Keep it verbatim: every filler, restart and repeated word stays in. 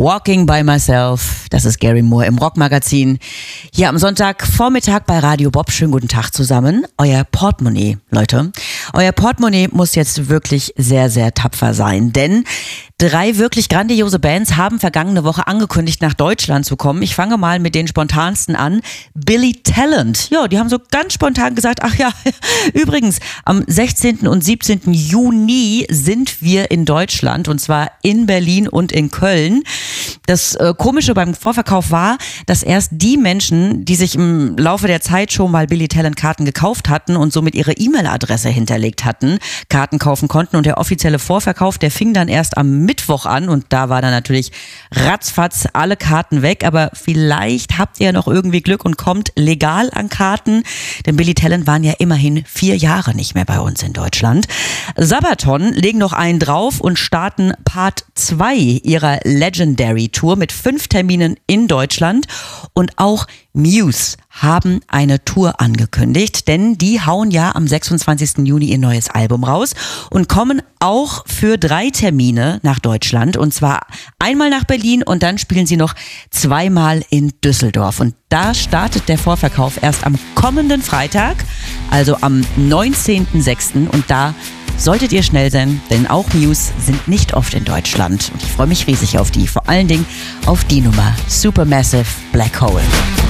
Walking by Myself, das ist Gary Moore im Rockmagazin. Hier am Sonntagvormittag bei Radio Bob. Schönen guten Tag zusammen. Euer Portemonnaie, Leute. Euer Portemonnaie muss jetzt wirklich sehr, sehr tapfer sein, denn drei wirklich grandiose Bands haben vergangene Woche angekündigt, nach Deutschland zu kommen. Ich fange mal mit den spontansten an. Billy Talent. Ja, die haben so ganz spontan gesagt, ach ja, übrigens, am sechzehnten und siebzehnten Juni sind wir in Deutschland, und zwar in Berlin und in Köln. Das äh, Komische beim Vorverkauf war, dass erst die Menschen, die sich im Laufe der Zeit schon mal Billy Talent Karten gekauft hatten und somit ihre E-Mail-Adresse hinterlegt hatten, Karten kaufen konnten. Und der offizielle Vorverkauf, der fing dann erst am Mittwoch an, und da war dann natürlich ratzfatz alle Karten weg. Aber vielleicht habt ihr noch irgendwie Glück und kommt legal an Karten, denn Billy Talent waren ja immerhin vier Jahre nicht mehr bei uns in Deutschland. Sabaton legen noch einen drauf und starten Part zwei ihrer Legendary Tour mit fünf Terminen in Deutschland, und auch Muse haben eine Tour angekündigt, denn die hauen ja am sechsundzwanzigsten Juni ihr neues Album raus und kommen auch für drei Termine nach Deutschland, und zwar einmal nach Berlin und dann spielen sie noch zweimal in Düsseldorf, und da startet der Vorverkauf erst am kommenden Freitag, also am neunzehnten sechsten, und da solltet ihr schnell sein, denn auch Muse sind nicht oft in Deutschland, und ich freue mich riesig auf die, vor allen Dingen auf die Nummer Supermassive Black Hole.